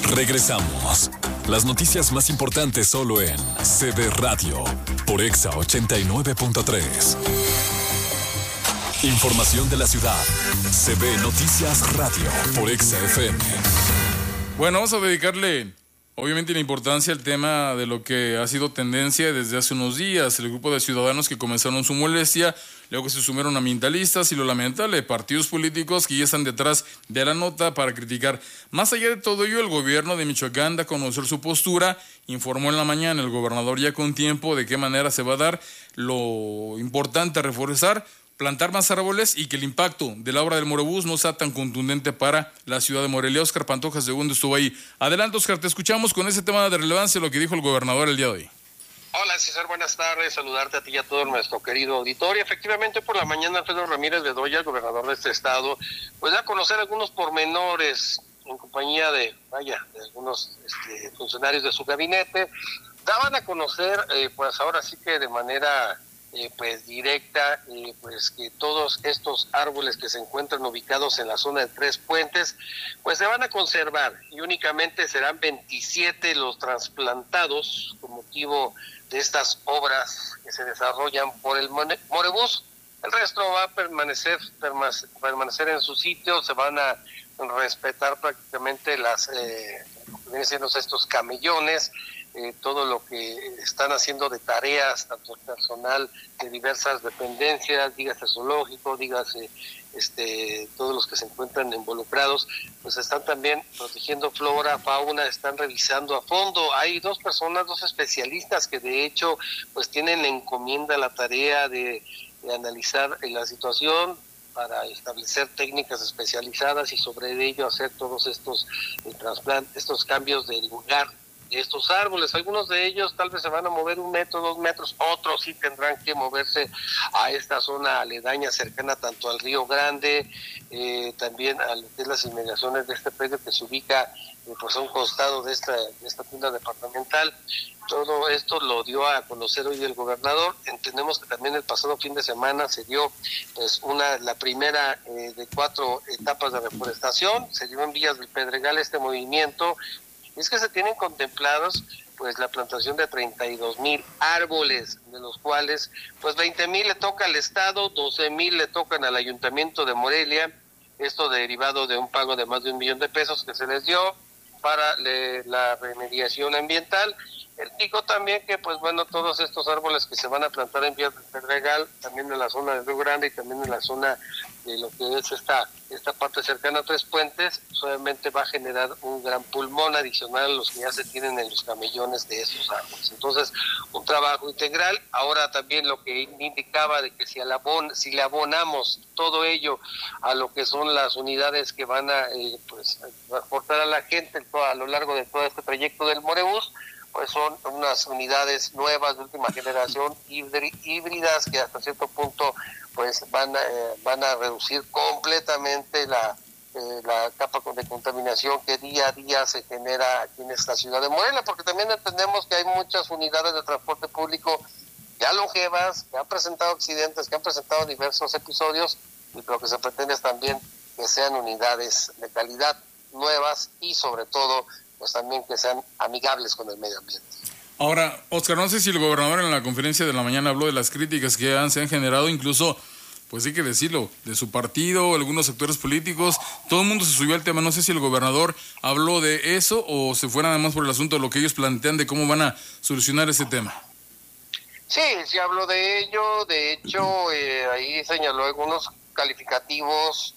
Regresamos. Las noticias más importantes solo en CB Radio, por Exa 89.3. Información de la ciudad. CB Noticias Radio, por Exa FM. Bueno, vamos a dedicarle obviamente la importancia al tema de lo que ha sido tendencia desde hace unos días. El grupo de ciudadanos que comenzaron su molestia, luego se sumaron ambientalistas y lo lamentable, partidos políticos que ya están detrás de la nota para criticar. Más allá de todo ello, el gobierno de Michoacán da a conocer su postura, informó en la mañana el gobernador ya con tiempo de qué manera se va a dar. Lo importante a reforzar, plantar más árboles y que el impacto de la obra del Morebús no sea tan contundente para la ciudad de Morelia. Oscar Pantoja II estuvo ahí. Adelante, Oscar, te escuchamos con ese tema de relevancia, lo que dijo el gobernador el día de hoy. Hola César, buenas tardes, saludarte a ti y a todo nuestro querido auditorio. Efectivamente, por la mañana Alfredo Ramírez Bedoya, el gobernador de este estado, pues da a conocer algunos pormenores en compañía de algunos funcionarios de su gabinete. Daban a conocer, pues ahora sí que de manera directa, pues que todos estos árboles que se encuentran ubicados en la zona de Tres Puentes, pues se van a conservar y únicamente serán 27 los trasplantados con motivo de estas obras que se desarrollan por el Morebús. El resto va a permanecer en su sitio, se van a respetar prácticamente vienen siendo estos camellones, todo lo que están haciendo de tareas, tanto el personal de diversas dependencias, dígase zoológico, dígase todos los que se encuentran involucrados, pues están también protegiendo flora, fauna, están revisando a fondo. Hay dos especialistas que de hecho pues tienen la encomienda, la tarea de analizar la situación para establecer técnicas especializadas y sobre ello hacer todos estos trasplantes, estos cambios de lugar de estos árboles. Algunos de ellos tal vez se van a mover 1 metro, 2 metros, otros sí tendrán que moverse a esta zona aledaña cercana tanto al Río Grande, también a las inmediaciones de este predio que se ubica pues a un costado de esta tienda departamental. Todo esto lo dio a conocer hoy el gobernador. Entendemos que también el pasado fin de semana se dio pues la primera de 4 etapas de reforestación. Se dio en Villas del Pedregal este movimiento. Y es que se tienen contemplados pues la plantación de 32,000 árboles, de los cuales pues 20,000 le toca al Estado, 12,000 le tocan al Ayuntamiento de Morelia, esto derivado de un pago de más de $1 millón que se les dio para la remediación ambiental. Él dijo también que pues bueno, todos estos árboles que se van a plantar en Villas del Pedregal, también en la zona del Río Grande y también en la zona de lo que es esta parte cercana a Tres Puentes, obviamente va a generar un gran pulmón adicional a los que ya se tienen en los camellones de estos árboles. Entonces, un trabajo integral. Ahora también lo que indicaba de que si le abonamos todo ello a lo que son las unidades que van a transportar a la gente a lo largo de todo este trayecto del Morebús, pues son unas unidades nuevas de última generación, híbridas, que hasta cierto punto pues van a reducir completamente la capa de contaminación que día a día se genera aquí en esta ciudad de Morelia, porque también entendemos que hay muchas unidades de transporte público ya longevas, que han presentado accidentes, que han presentado diversos episodios, y lo que se pretende es también que sean unidades de calidad, nuevas y sobre todo pues también que sean amigables con el medio ambiente. Ahora, Oscar, no sé si el gobernador en la conferencia de la mañana habló de las críticas que se han generado, incluso, pues hay que decirlo, de su partido, algunos sectores políticos, todo el mundo se subió al tema. No sé si el gobernador habló de eso o se fue nada más por el asunto de lo que ellos plantean de cómo van a solucionar ese tema. Sí habló de ello. De hecho, ahí señaló algunos calificativos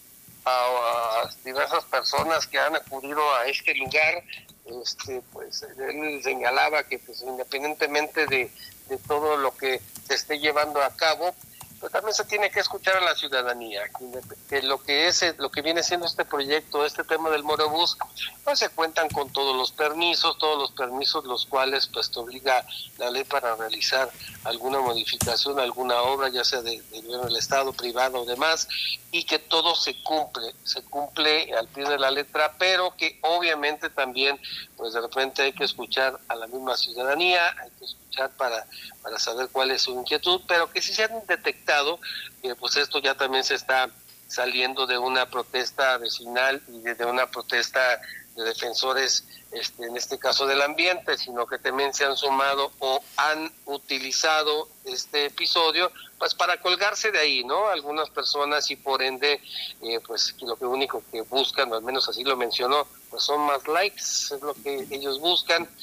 a diversas personas que han acudido a este lugar. Pues él señalaba que pues independientemente de todo lo que se esté llevando a cabo, pues también se tiene que escuchar a la ciudadanía, que lo que viene siendo este proyecto, este tema del Morebús, pues se cuentan con todos los permisos los cuales pues te obliga la ley para realizar alguna modificación, alguna obra, ya sea de gobierno del Estado, privado o demás, y que todo se cumple al pie de la letra, pero que obviamente también pues de repente hay que escuchar a la misma ciudadanía, hay que escuchar para saber cuál es su inquietud, pero que si se han detectado, pues esto ya también se está saliendo de una protesta vecinal y de una protesta de defensores, en este caso del ambiente, sino que también se han sumado o han utilizado este episodio pues para colgarse de ahí, ¿no? Algunas personas, y por ende pues lo único que buscan, o al menos así lo mencionó, pues son más likes, es lo que ellos buscan.